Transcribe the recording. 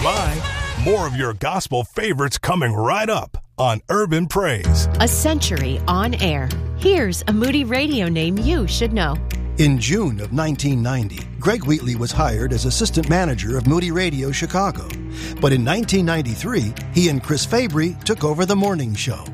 by. More of your gospel favorites coming right up on Urban Praise. A century on air. Here's a Moody Radio name you should know. In June of 1990, Greg Wheatley was hired as assistant manager of Moody Radio Chicago. But in 1993, he and Chris Fabry took over the morning show.